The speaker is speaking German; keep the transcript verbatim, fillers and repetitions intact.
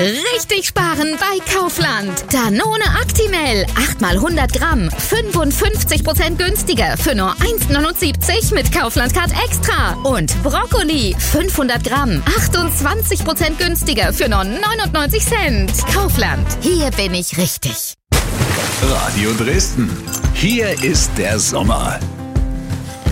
Richtig sparen bei Kaufland. Danone Actimel, acht mal hundert Gramm, fünfundfünfzig Prozent günstiger für nur eins neunundsiebzig mit Kaufland Card Extra. Und Brokkoli, fünfhundert Gramm, achtundzwanzig Prozent günstiger für nur neunundneunzig Cent. Kaufland, hier bin ich richtig. Radio Dresden. Hier ist der Sommer.